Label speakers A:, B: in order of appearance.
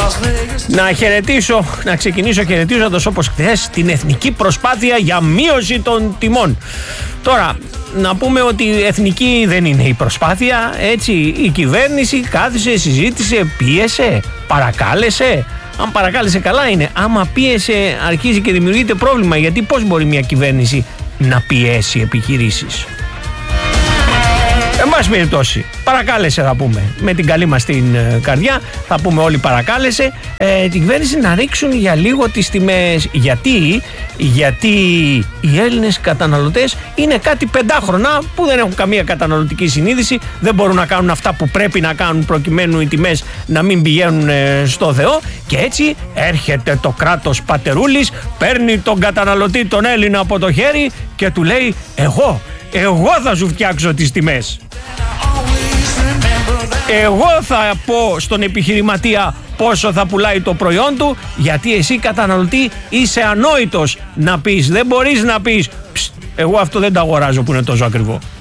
A: Να ξεκινήσω χαιρετίζοντας όπως χθες την εθνική προσπάθεια για μείωση των τιμών. Τώρα, να πούμε ότι εθνική δεν είναι η προσπάθεια, έτσι. Η κυβέρνηση κάθισε, συζήτησε, πίεσε, παρακάλεσε. Αν παρακάλεσε καλά είναι. Άμα πίεσε αρχίζει και δημιουργείται πρόβλημα, γιατί πώς μπορεί μια κυβέρνηση να πιέσει επιχειρήσεις? Εν πάση περιπτώσει, παρακάλεσε θα πούμε. Με την καλή μας την καρδιά θα πούμε όλοι παρακάλεσε την κυβέρνηση να ρίξουν για λίγο τις τιμές. Γιατί οι Έλληνες καταναλωτές είναι κάτι πεντάχρονα που δεν έχουν καμία καταναλωτική συνείδηση, δεν μπορούν να κάνουν αυτά που πρέπει να κάνουν προκειμένου οι τιμές να μην πηγαίνουν στο Θεό, και έτσι έρχεται το κράτος πατερούλης, παίρνει τον καταναλωτή τον Έλληνα από το χέρι και του λέει εγώ θα σου φτιάξω τις τιμές. Εγώ θα πω στον επιχειρηματία πόσο θα πουλάει το προϊόν του, γιατί εσύ καταναλωτή είσαι ανόητος να πεις, δεν μπορείς να πεις εγώ αυτό δεν το αγοράζω που είναι τόσο ακριβό.